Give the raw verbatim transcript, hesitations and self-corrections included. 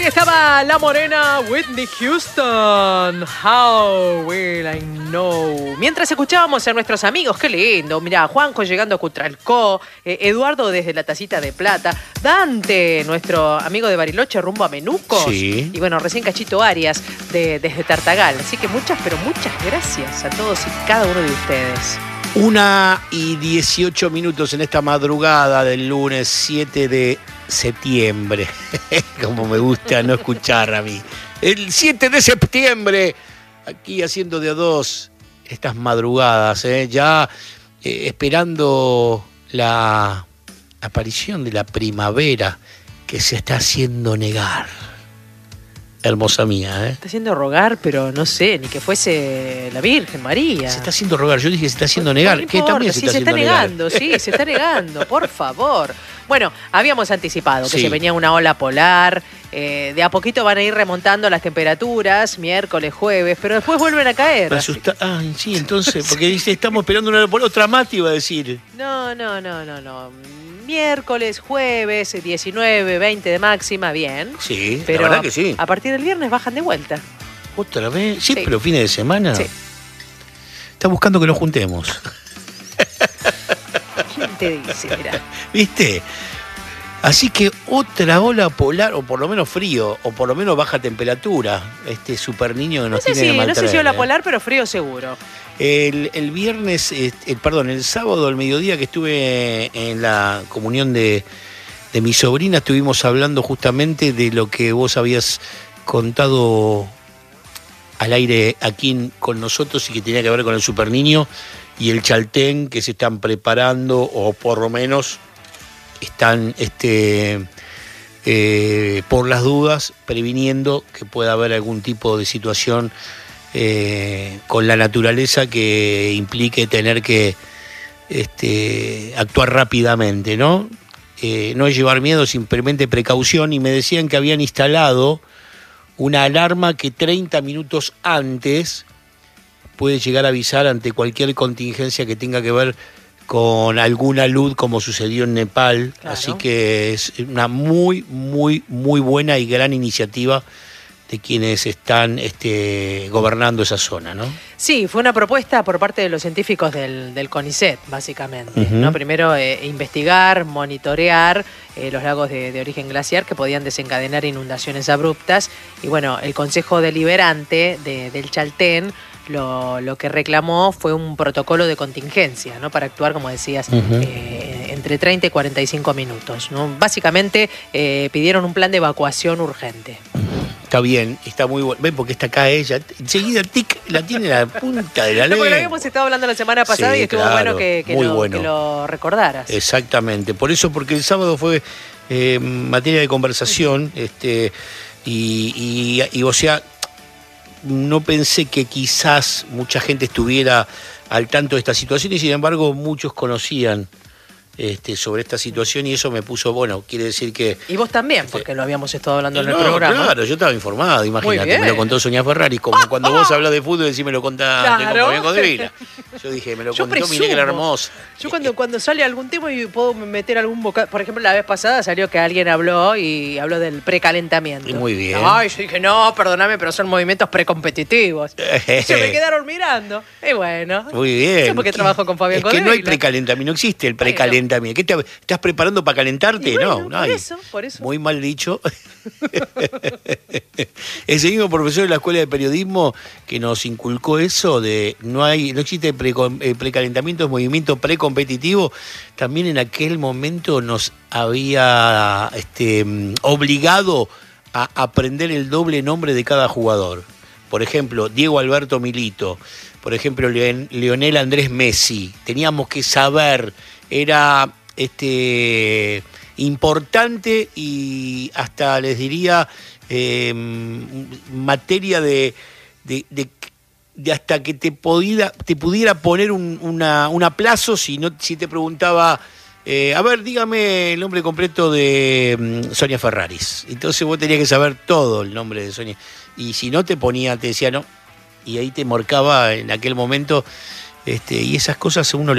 estaba la morena Whitney Houston. How will I know? Mientras escuchábamos a nuestros amigos, qué lindo. Mirá, Juanjo llegando a Cutralcó, eh, Eduardo desde la Tacita de Plata, Dante, nuestro amigo de Bariloche, rumbo a Menucos. Sí. Y bueno, recién Cachito Arias de, desde Tartagal. Así que muchas, pero muchas gracias a todos y cada uno de ustedes. Una y dieciocho minutos en esta madrugada del lunes siete de septiembre. Como me gusta no escuchar a mí. El siete de septiembre, aquí haciendo de a dos estas madrugadas, ¿eh? ya eh, esperando la aparición de la primavera que se está haciendo negar. Hermosa mía, ¿eh? Está haciendo rogar, pero no sé, ni que fuese la Virgen María. Se está haciendo rogar, yo dije se está haciendo negar. No ¿Qué importa, también se sí, está se está haciendo negar? negando, sí, se está negando, por favor. Bueno, habíamos anticipado que Sí. se venía una ola polar, eh, de a poquito van a ir remontando las temperaturas, miércoles, jueves, pero después vuelven a caer. Me asusta. Ah, sí, entonces, porque dice, estamos esperando una por otra mate, iba a decir. No, no, no, no, no. Miércoles, jueves, diecinueve, veinte de máxima, bien. Sí, Pero la verdad que sí. a partir del viernes bajan de vuelta. ¿Otra vez? Sí, Sí. pero fines de semana. Sí. Está buscando que nos juntemos. ¿Quién te dice? Mirá. ¿Viste? Así que otra ola polar, o por lo menos frío, o por lo menos baja temperatura. Este super niño que nos No sé tiene si, que no maltraer. sé si ola ¿eh? polar, pero frío seguro. El, el viernes, eh, el, perdón, el sábado al mediodía que estuve en la comunión de, de mi sobrina, estuvimos hablando justamente de lo que vos habías contado al aire aquí en- con nosotros y que tenía que ver con el super niño y el Chaltén que se están preparando o por lo menos están este, eh, por las dudas previniendo que pueda haber algún tipo de situación eh, con la naturaleza que implique tener que este, actuar rápidamente, ¿no? Eh, no es llevar miedo, simplemente precaución, y me decían que habían instalado una alarma que treinta minutos antes puede llegar a avisar ante cualquier contingencia que tenga que ver con alguna luz, como sucedió en Nepal. Claro. Así que es una muy, muy, muy buena y gran iniciativa de quienes están este, gobernando esa zona, ¿no? Sí, fue una propuesta por parte de los científicos del, del CONICET, básicamente. Ujú. ¿no? Primero, eh, investigar, monitorear eh, los lagos de, de origen glaciar que podían desencadenar inundaciones abruptas. Y bueno, el Consejo Deliberante de- del Chaltén lo, lo que reclamó fue un protocolo de contingencia, ¿no? Para actuar, como decías, Ujú. eh, entre treinta y cuarenta y cinco minutos, ¿no? Básicamente eh, pidieron un plan de evacuación urgente. Está bien, está muy bueno. Ven, porque está acá ella. Enseguida, tic, la tiene en la punta de la No, porque lo lengua. habíamos estado hablando la semana pasada Sí, y estuvo claro, bueno que, que muy lo, bueno. que lo recordaras. Exactamente, por eso, porque el sábado fue eh, materia de conversación, este, y, y, y, o sea, no pensé que quizás mucha gente estuviera al tanto de esta situación, y sin embargo muchos conocían este, sobre esta situación, y eso me puso, bueno, quiere decir que... Y vos también, porque lo habíamos estado hablando en el No, programa. claro, yo estaba informado, imagínate, bien. me lo contó Sonia Ferrari, como cuando vos hablas de fútbol decís me lo contaste Claro. con Fabián Codevila. Yo dije, me lo Yo contó presumo. Miguel Hermoso. Yo cuando, cuando sale algún tema y puedo meter algún bocado. Por ejemplo, la vez pasada salió que alguien habló y habló del precalentamiento. Y muy bien. Ay, yo dije, no, perdóname, pero son movimientos precompetitivos. Se me quedaron mirando. Y bueno. Muy bien. Eso porque trabajo con Fabián Es que no hay Codevila. precalentamiento, no existe el precalentamiento. ¿Qué te, estás preparando para calentarte? Y bueno, no, no por hay. eso, por eso. Muy mal dicho. Ese mismo profesor de la Escuela de Periodismo que nos inculcó eso de no hay, no existe preco- eh, precalentamiento, es movimiento precompetitivo, también en aquel momento nos había este, mm, obligado a aprender el doble nombre de cada jugador. Por ejemplo, Diego Alberto Milito, por ejemplo, Leon- Lionel Andrés Messi. Teníamos que saber, era este, importante y hasta les diría eh, materia de, de, de, de hasta que te, podía, te pudiera poner un, una, un aplazo si, no, si te preguntaba... Eh, a ver, dígame el nombre completo de mm, Sonia Ferraris. Entonces vos tenías que saber todo el nombre de Sonia. Y si no te ponía, te decía no. Y ahí te marcaba en aquel momento. Este, y esas cosas uno